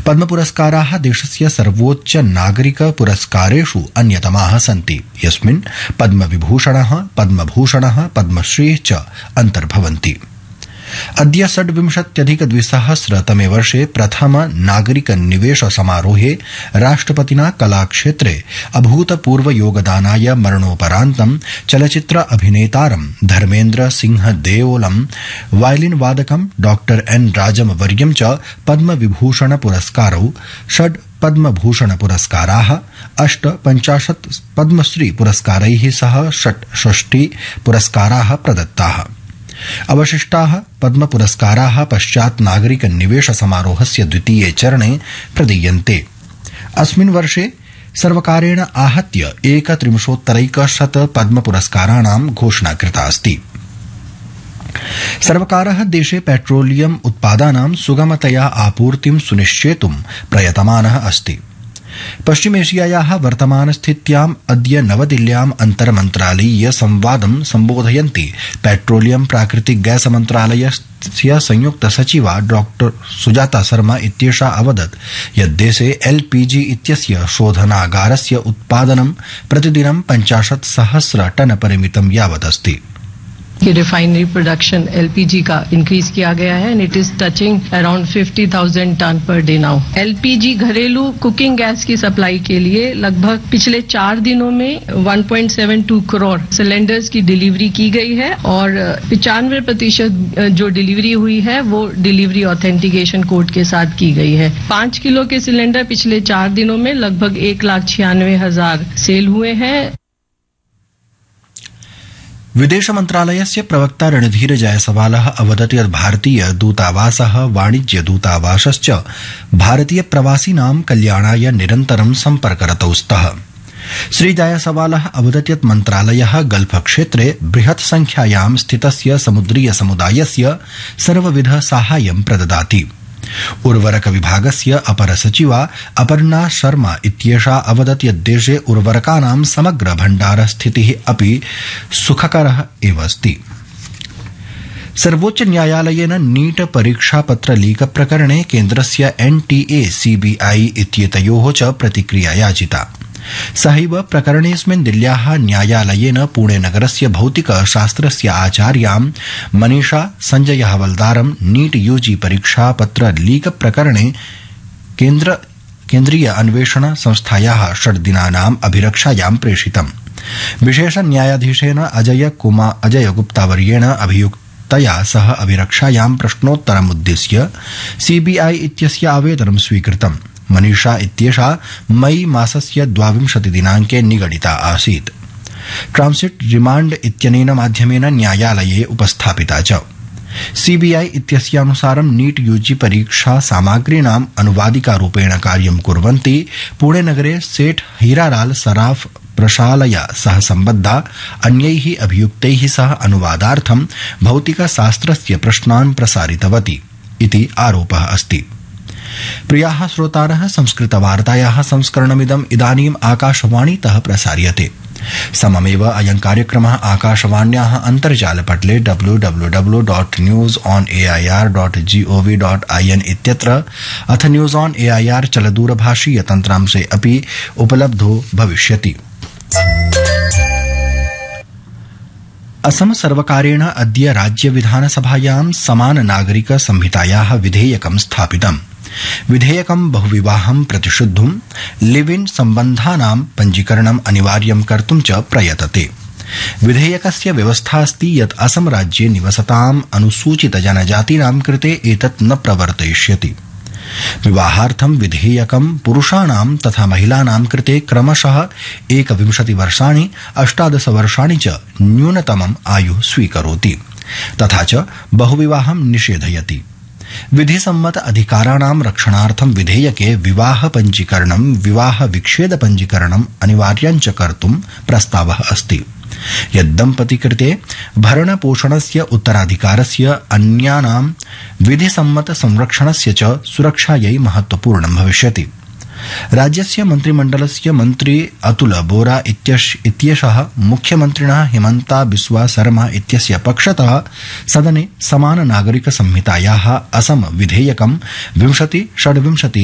पद्मपुरस्काराः देशस्य सर्वोच्च नागरिक पुरस्कारेषु अन्यतमाः सन्ति, यस्मिन् पद्मविभूषणः, पद्मभूषणः, पद्मश्रीः च अन्तर्भवन्ति। अद्य 26,200तमे वर्षे प्रथम नागरिक निवेश समारोहे राष्ट्रपतिना कलाक्षेत्रे अभूतपूर्व योगदानाय मरणोपरान्तं चलचित्र अभिनेतारं Dharmendra Singh देओलं, violin वादकं doctor N राजम वर्यं च पद्मविभूषण पुरस्कारौ, 6 पद्मभूषण पुरस्काराः, 58 पद्मश्री पुरस्कारैः सह 66 पुरस्काराः प्रदत्ताः। अवशिष्टाः पद्म पुरस्काराः पश्चात् नागरिक निवेश समारोहस्य द्वितीये चरणे प्रदीयन्ते। अस्मिन् वर्षे सर्वकारेण आहत्य 31,100 पद्म पुरस्काराणां घोषणा कृता अस्ति। सर्वकारः देशे पेट्रोलियम उत्पादानां सुगमतया आपूर्तिं सुनिश्चेतुं प्रयतमानः अस्ति। पश्चिमेशियायाः वर्तमानस्थित्याम् अद्य नवदिल्ल्याम् अन्तर्मन्त्रालयीय संवादं सम्बोधयन्ती पेट्रोलियम प्राकृतिक गैस मन्त्रालयस्य संयुक्त सचिवा डॉ सुजाता शर्मा इत्येषा अवदत् यत् देशे एलपीजी इत्यस्य शोधनागारस्य उत्पादनं प्रतिदिनं 50,000 टन परिमितं यावत् अस्ति। कि रिफाइनरी प्रोडक्शन एलपीजी का इंक्रीज किया गया है and it is touching around 50,000 ton per day now. LPG घरेलू कुकिंग गैस की सप्लाई के लिए लगभग पिछले 4 दिनों में 1.72 करोड़ सिलेंडर्स की डिलीवरी की गई है और 95% जो डिलीवरी हुई है वो डिलीवरी ऑथेंटिकेशन कोड के साथ की गई है। 5 किलो के सिलेंडर पिछले 4 दिनों में लगभग 1,96,000 सेल हुए हैं। विदेश मन्त्रालयस्य प्रवक्ता रणधीर जायसवालः अवदत् यत् भारतीय दूतावासः, वाणिज्य दूतावासश्च भारतीय प्रवासिनां कल्याणाय निरन्तरं सम्पर्करतौ स्तः। श्री जायसवालः अवदत् यत् मन्त्रालयः गल्फ क्षेत्रे बृहत् संख्यायां स्थितस्य समुद्रीय समुदायस्य सर्वविध साहाय्यं प्रददाति। उर्वरक विभागस्य अपर सचिवा अपर्णा शर्मा इत्येषा अवदत् यत् देशे उर्वरकानां समग्र भण्डार स्थितिः अपि सुखकरः एव अस्ति। सर्वोच्च न्यायालयेन नीट परीक्षापत्र लीक प्रकरणे केन्द्रस्य एनटीए सीबीआई इत्येतयोः च प्रतिक्रिया याचिता। सहैव प्रकरणेऽस्मिन् दिल्ल्याः न्यायालयेन पुणेनगरस्य भौतिकशास्त्रस्य आचार्यां मनीषा संजय हवलदारं नीट यूजी परीक्षापत्र लीक प्रकरणे केन्द्रीय अन्वेषण संस्थायाः 6 दिनानाम् अभिरक्षायां प्रेषितम्। विशेष न्यायाधीशेन अजय गुप्तावर्येण अभियुक्तया सह अभिरक्षायां प्रश्नोत्तरमुद्दिश्य सीबीआई इत्यस्य आवेदनं स्वीकृतम्। मनीषा इत्येषा मई मासस्य 22 दिनाङ्के निगडिता आसीत्। ट्रांसिट रिमाण्ड इत्यनेन माध्यमेन न्यायालये उपस्थापिता च। सीबीआई इत्यस्यानुसारं नीट यूजी परीक्षा सामग्रीणाम् अनुवादिकारूपेण कार्यं कुर्वन्ती पुणेनगरे सेठ हीरालाल सराफ प्रशालया सह सम्बद्धा अन्यैः अभियुक्तैः सह अनुवादार्थं भौतिकशास्त्रस्य प्रश्नान् प्रसारितवती इति आरोपः अस्ति। प्रियाः श्रोतारः, संस्कृतवार्तायाः संस्करणमिदम् इदानीम् आकाशवाणीतः प्रसार्यते। सममेव अयं कार्यक्रमः आकाशवाण्याः अन्तर्जालपटले www.newsonair.gov.in इत्यत्र अथ न्यूज ऑन एआईआर चलदूरभाषीय तन्त्रांशे अपि उपलब्धो भविष्यति। असम सर्वकारेण अद्य राज्य विधानसभायां समान नागरिक संहितायाः विधेयकं स्थापितम्। विधेयकं बहुविवाहं प्रतिषिद्धुं लिव इन सम्बन्धानां पञ्जीकरणम् अनिवार्यं कर्तुं च प्रयतते। विधेयकस्य व्यवस्था अस्ति यत् असम राज्ये निवसताम् अनुसूचित जनजातीनां कृते एतत् न प्रवर्तयिष्यति। विवाहार्थं विधेयकं पुरुषाणां तथा महिलानां कृते क्रमशः 21 वर्षाणि, 18 वर्षाणि च न्यूनतमम् आयुः स्वीकरोति, तथा च बहुविवाहं निषेधयति। विधिसम्मत अधिकाराणां रक्षणार्थं विधेयके विवाह पञ्जीकरणं, विवाह विच्छेद पञ्जीकरणम् अनिवार्यं च कर्तुं प्रस्तावः अस्ति। यद्दम्पति कृते भरण पोषणस्य, उत्तराधिकारस्य, अन्यानां विधिसम्मत संरक्षणस्य च सुरक्षायै महत्वपूर्णं भविष्यति। राज्यस्य मन्त्रिमण्डलस्य मन्त्री अतुल बोरा इत्येषः मुख्यमन्त्रिणः हिमन्ता बिस्वा शर्मा इत्यस्य पक्षतः सदने समान नागरिक संहितायाः असम विधेयकं 2026